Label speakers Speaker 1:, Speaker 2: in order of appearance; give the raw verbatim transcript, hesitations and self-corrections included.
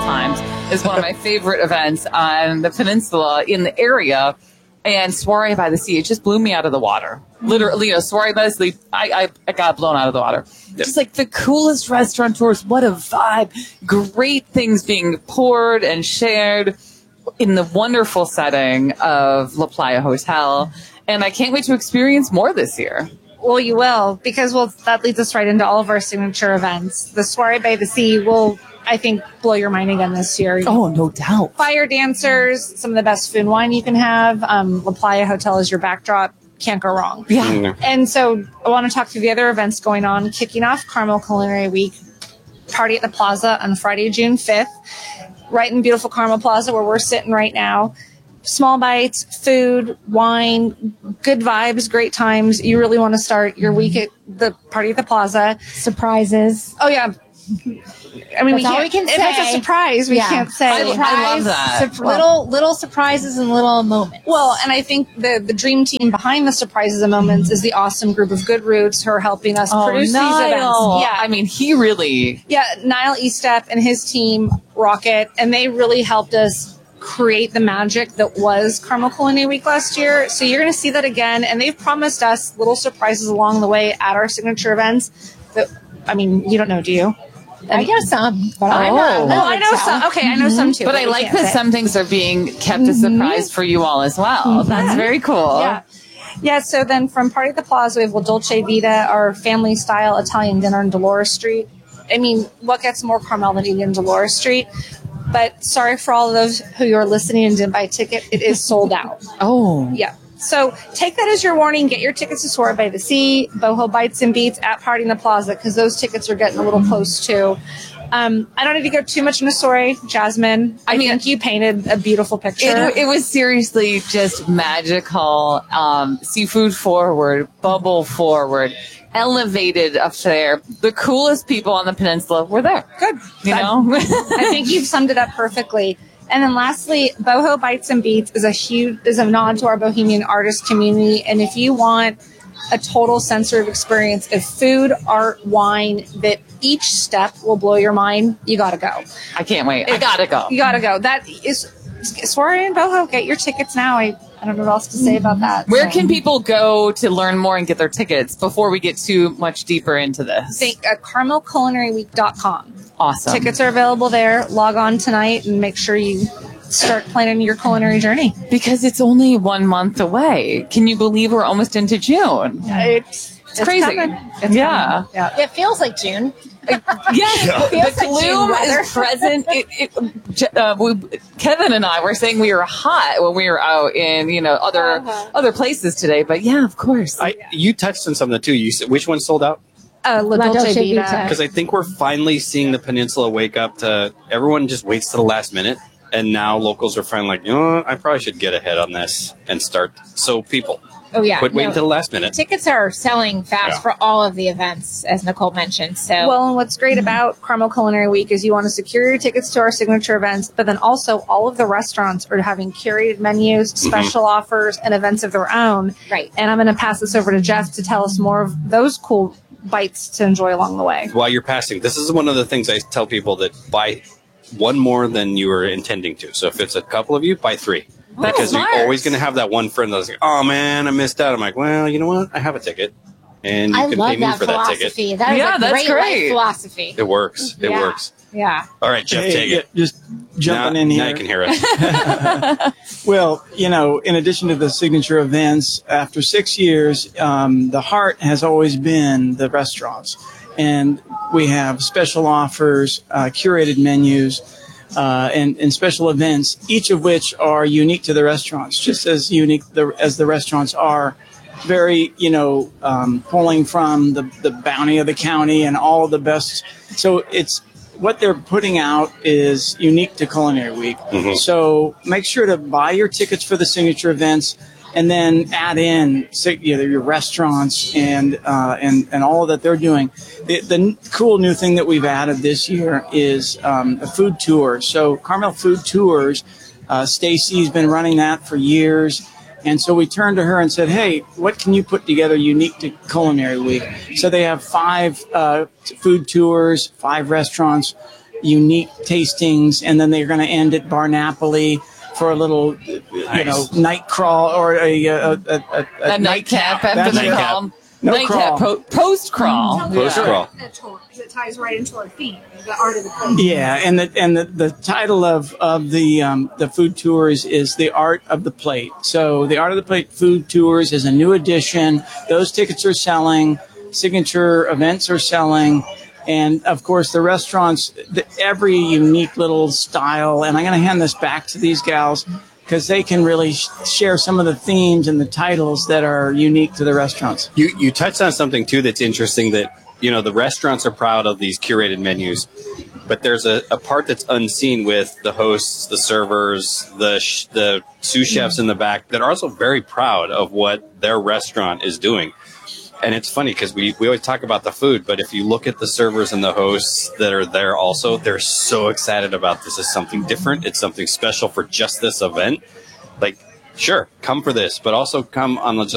Speaker 1: times. It's one of my favorite events on the peninsula in the area. And Soiree by the Sea, it just blew me out of the water. Literally, you know, Soiree by the Sea, I, I, I got blown out of the water. Yep. Just like the coolest restaurateurs. What a vibe. Great things being poured and shared in the wonderful setting of La Playa Hotel. And I can't wait to experience more this year.
Speaker 2: Well, you will, because well, that leads us right into all of our signature events. The Soiree by the Sea will, I think, blow your mind again this year.
Speaker 1: Oh, no doubt.
Speaker 2: Fire dancers, some of the best food and wine you can have. Um, La Playa Hotel is your backdrop. Can't go wrong.
Speaker 1: Yeah.
Speaker 3: Mm-hmm.
Speaker 2: And so I want to talk through the other events going on. Kicking off Carmel Culinary Week, Party at the Plaza on Friday, June fifth, right in beautiful Carmel Plaza where we're sitting right now. Small bites, food, wine, good vibes, great times. You really want to start your week at the Party at the Plaza.
Speaker 4: Surprises.
Speaker 2: Oh, yeah. I mean,
Speaker 4: That's
Speaker 2: we
Speaker 4: all
Speaker 2: can't,
Speaker 4: we can
Speaker 2: if
Speaker 4: say.
Speaker 2: it's a surprise, we
Speaker 4: Yeah.
Speaker 2: can't say.
Speaker 1: I, I love that.
Speaker 4: Sur- little little surprises and little moments.
Speaker 2: Well, and I think the, the dream team behind the surprises and moments is the awesome group of Good Roots who are helping us
Speaker 1: Oh,
Speaker 2: produce
Speaker 1: Niall.
Speaker 2: these events. Yeah,
Speaker 1: I mean, he really...
Speaker 2: Yeah, Niall Estep and his team rock it, and they really helped us create the magic that was Carmel Culinary Week last year. So you're going to see that again, and they've promised us little surprises along the way at our signature events. That, I mean, you don't know, do you?
Speaker 4: I know some, but I'm
Speaker 1: Oh.
Speaker 4: not.
Speaker 2: Well, I know some. Okay, I know some too.
Speaker 1: But I
Speaker 2: we
Speaker 1: like
Speaker 2: can't
Speaker 1: that
Speaker 2: say.
Speaker 1: some things are being kept a surprise for you all as well. That's very cool.
Speaker 2: Yeah. Yeah, so then from Party at the Plaza, we have La Dolce Vita, our family-style Italian dinner in Dolores Street. I mean, what gets more Carmel than eating in Dolores Street? But sorry for all of those who are listening and didn't buy a ticket. It is sold out.
Speaker 1: Oh.
Speaker 2: Yeah. So take that as your warning. Get your tickets to Soiree by the Sea, Boho Bites and Beats at Party in the Plaza, because those tickets are getting a little close too. Um, I don't need to go too much into Soiree. Jasmine, I, I mean, think you painted a beautiful picture.
Speaker 1: It, it was seriously just magical. Um, seafood forward, bubble forward, elevated up there. The coolest people on the peninsula were there.
Speaker 2: Good.
Speaker 1: You know?
Speaker 2: I think you've summed it up perfectly. And then lastly, Boho Bites and Beats is a huge, is a nod to our Bohemian artist community. And if you want a total sensory experience of food, art, wine, that each step will blow your mind, you got to go.
Speaker 1: I can't wait. I gotta go.
Speaker 2: You got to go. That is Soiree in Boho. Get your tickets now. I, I don't know what else to say about that.
Speaker 1: Where
Speaker 2: So.
Speaker 1: can people go to learn more and get their tickets before we get too much deeper into this?
Speaker 2: Think at carmel culinary week dot com.
Speaker 1: Awesome.
Speaker 2: Tickets are available there. Log on tonight and make sure you start planning your culinary journey.
Speaker 1: Because it's only one month away. Can you believe we're almost into June?
Speaker 2: It's,
Speaker 1: It's crazy.
Speaker 2: coming. It's
Speaker 1: Yeah.
Speaker 2: coming. Yeah.
Speaker 4: It feels like June.
Speaker 1: Yes,
Speaker 4: Feels
Speaker 1: the
Speaker 4: like
Speaker 1: gloom
Speaker 4: June weather.
Speaker 1: is present. It, it, uh, we, Kevin and I were saying we were hot when we were out in you know other
Speaker 2: Uh-huh.
Speaker 1: other places today, but yeah, of course.
Speaker 3: I, you touched on something too. You said, which one sold out?
Speaker 2: Uh, La
Speaker 4: La
Speaker 2: Dolce
Speaker 4: Dolce
Speaker 2: Vita.
Speaker 4: Vita.
Speaker 3: Because I think we're finally seeing the peninsula wake up to everyone just waits to the last minute. And now locals are finally like, you know what? I probably should get ahead on this and start. So people,
Speaker 4: Oh yeah.
Speaker 3: quit waiting
Speaker 4: No,
Speaker 3: to the last minute.
Speaker 4: tickets are selling fast
Speaker 3: Yeah.
Speaker 4: for all of the events, as Nicole mentioned. So
Speaker 2: Well, and what's great about Carmel Culinary Week is you want to secure your tickets to our signature events, but then also all of the restaurants are having curated menus, special offers, and events of their own.
Speaker 4: Right.
Speaker 2: And I'm going to pass this over to Jeff to tell us more of those cool bites to enjoy along the way.
Speaker 3: While you're passing, this is one of the things I tell people that buy one more than you were intending to. So if it's a couple of you, buy three. Because
Speaker 1: smart.
Speaker 3: you're always going to have that one friend that's like, oh man, I missed out. I'm like, well, you know what? I have a ticket. And you
Speaker 4: I
Speaker 3: can
Speaker 4: love
Speaker 3: pay me
Speaker 4: that
Speaker 3: for that ticket.
Speaker 4: philosophy. That is
Speaker 1: Yeah,
Speaker 4: a
Speaker 1: that's
Speaker 4: great,
Speaker 1: great.
Speaker 4: life philosophy.
Speaker 3: It works. It
Speaker 4: Yeah.
Speaker 3: works.
Speaker 4: Yeah.
Speaker 3: All right, Jeff,
Speaker 5: Hey,
Speaker 3: take
Speaker 5: yeah,
Speaker 3: it.
Speaker 5: just jumping
Speaker 3: now,
Speaker 5: in here.
Speaker 3: Now you can hear us.
Speaker 5: Well, you know, in addition to the signature events, after six years, um, the heart has always been the restaurants. And we have special offers, uh, curated menus, uh, and, and special events, each of which are unique to the restaurants, just as unique the, as the restaurants are. Very, you know, um, pulling from the, the bounty of the county and all of the best. So it's what they're putting out is unique to Culinary Week.
Speaker 3: Mhm.
Speaker 5: So make sure to buy your tickets for the signature events and then add in sig- you know, your restaurants and, uh, and, and all that they're doing. The, the n- cool new thing that we've added this year is um, a food tour. So Carmel Food Tours, uh, Stacy's been running that for years. And so we turned to her and said, hey, what can you put together unique to Culinary Week? So they have five uh, food tours, five restaurants, unique tastings, and then they're going to end at Bar Napoli for a little, you
Speaker 3: Nice.
Speaker 5: know, night crawl or a a, a, a,
Speaker 1: A nightcap after
Speaker 5: That's
Speaker 1: the
Speaker 5: right.
Speaker 1: crawl.
Speaker 5: No
Speaker 1: Nightcap,
Speaker 5: crawl.
Speaker 1: po- post crawl.
Speaker 3: Post crawl.
Speaker 6: Because it ties right into our feet, the art of the plate.
Speaker 5: Yeah, and the and the, the title of of the um, the food tours is The Art of the Plate. So the Art of the Plate food tours is a new edition. Those tickets are selling. Signature events are selling. And of course, the restaurants, the, every unique little style. And I'm going to hand this back to these gals because they can really sh- share some of the themes and the titles that are unique to the restaurants.
Speaker 3: You you touched on something too that's interesting. That you know the restaurants are proud of these curated menus, but there's a, a part that's unseen with the hosts, the servers, the sh- the sous chefs in the back that are also very proud of what their restaurant is doing. And it's funny because we, we always talk about the food, but if you look at the servers and the hosts that are there also, they're so excited about this as something different. It's something special for just this event. Like, sure, come for this, but also come on just